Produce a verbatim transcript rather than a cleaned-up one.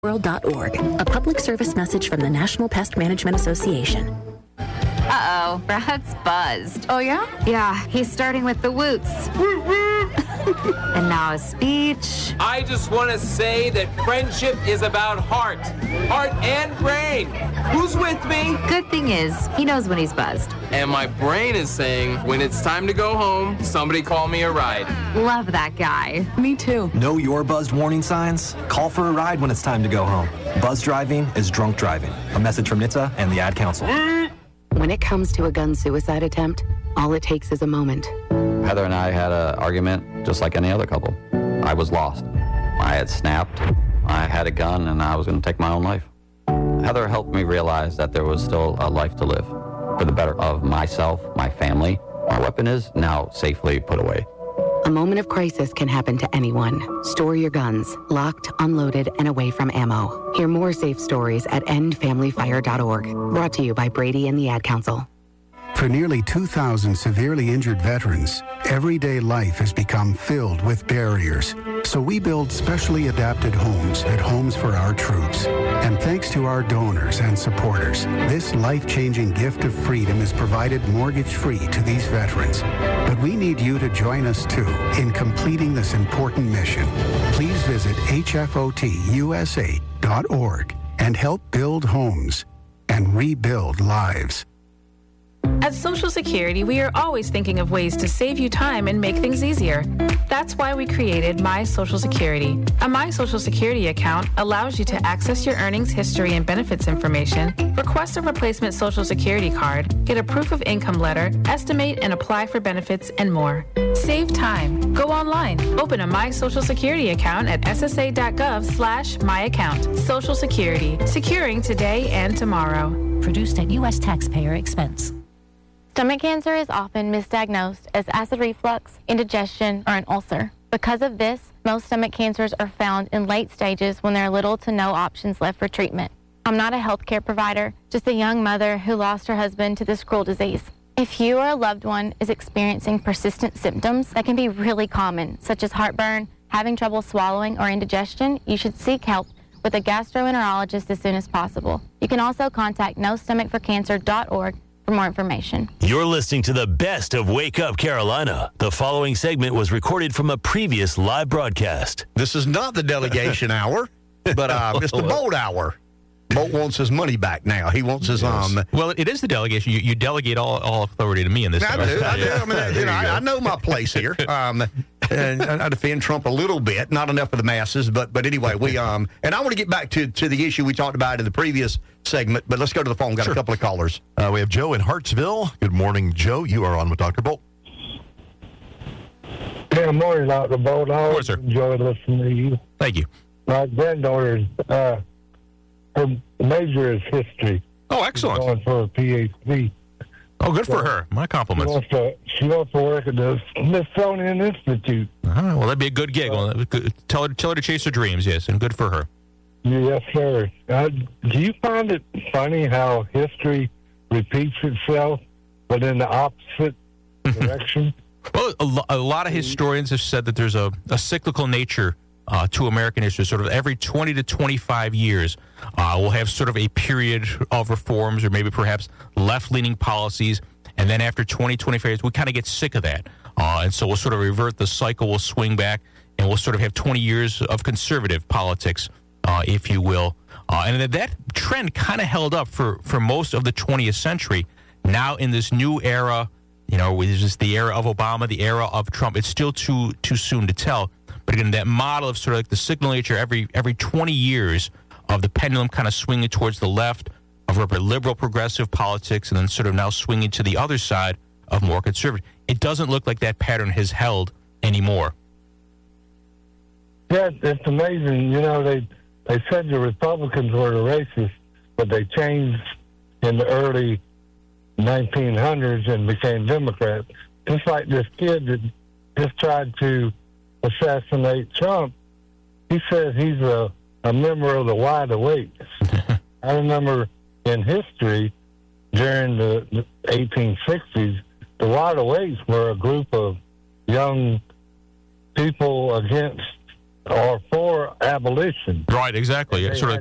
world dot org, a public service message from the National Pest Management Association. Uh-oh, Brad's buzzed. Oh, yeah? Yeah, he's starting with the woots. And now a speech. I just want to say that friendship is about heart. Heart and brain. Who's with me? Good thing is, he knows when he's buzzed. And my brain is saying, when it's time to go home, somebody call me a ride. Love that guy. Me too. Know your buzzed warning signs? Call for a ride when it's time to go home. Buzz driving is drunk driving. A message from N H T S A and the Ad Council. When it comes to a gun suicide attempt, all it takes is a moment. Heather and I had an argument just like any other couple. I was lost. I had snapped. I had a gun, and I was going to take my own life. Heather helped me realize that there was still a life to live for the better of myself, my family. My weapon is now safely put away. A moment of crisis can happen to anyone. Store your guns, locked, unloaded, and away from ammo. Hear more safe stories at end family fire dot org. Brought to you by Brady and the Ad Council. For nearly two thousand severely injured veterans, everyday life has become filled with barriers. So we build specially adapted homes at Homes for Our Troops. And thanks to our donors and supporters, this life-changing gift of freedom is provided mortgage-free to these veterans. But we need you to join us, too, in completing this important mission. Please visit H F O T U S A dot org and help build homes and rebuild lives. At Social Security, we are always thinking of ways to save you time and make things easier. That's why we created My Social Security. A My Social Security account allows you to access your earnings history and benefits information, request a replacement Social Security card, get a proof of income letter, estimate and apply for benefits, and more. Save time. Go online. Open a My Social Security account at S S A dot gov slash my account. Social Security. Securing today and tomorrow. Produced at U S taxpayer expense. Stomach cancer is often misdiagnosed as acid reflux, indigestion, or an ulcer. Because of this, most stomach cancers are found in late stages when there are little to no options left for treatment. I'm not a healthcare provider, just a young mother who lost her husband to this cruel disease. If you or a loved one is experiencing persistent symptoms that can be really common, such as heartburn, having trouble swallowing, or indigestion, you should seek help with a gastroenterologist as soon as possible. You can also contact no stomach for cancer dot org for more information. You're listening to the best of Wake Up Carolina. The following segment was recorded from a previous live broadcast. This is not the delegation hour, but uh, it's the Bolt hour. Bolt wants his money back now. He wants his yes. um. Well, it is the delegation. You, you delegate all, all authority to me in this. I do. I, do. I, mean, you know, I, I know my place here. Um, and I defend Trump a little bit, not enough for the masses, but but anyway, we um. And I want to get back to to the issue we talked about in the previous segment, but let's go to the phone. Got sure. a couple of callers. Uh, we have Joe in Hartsville. Good morning, Joe. You are on with Doctor Bolt. Good morning, Doctor Bolt. I always enjoy listening to you. Thank you. My granddaughter's uh, her major is history. Oh, excellent. She's going for a P H D. Oh, good so for her. My compliments. She wants to, she wants to work at the Smithsonian Institute. Uh-huh. Well, that'd be a good gig. Well, tell her, tell her to chase her dreams, yes, and good for her. Yes, sir. Uh, do you find it funny how history repeats itself, but in the opposite direction? Well, a, lo- a lot of historians have said that there's a, a cyclical nature uh, to American history. Sort of every twenty to twenty-five years, uh, we'll have sort of a period of reforms or maybe perhaps left-leaning policies. And then after twenty, twenty-five years, we kind of get sick of that. Uh, and so we'll sort of revert the cycle, we'll swing back, and we'll sort of have twenty years of conservative politics, uh, if you will. Uh, and that, that trend kind of held up for, for most of the twentieth century. Now in this new era, you know, this is the era of Obama, the era of Trump. It's still too too soon to tell. But again, that model of sort of like the signal nature every every twenty years of the pendulum kind of swinging towards the left of liberal progressive politics and then sort of now swinging to the other side of more conservative. It doesn't look like that pattern has held anymore. Yeah, it's amazing. You know, they they said the Republicans were the racists, but they changed in the early nineteen hundreds and became Democrats. Just like this kid that just tried to assassinate Trump, he says he's a, a member of the Wide Awakes. I remember in history, during the, the eighteen sixties, the Wide Awakes were a group of young people against are for abolition. Right, exactly. They Sort of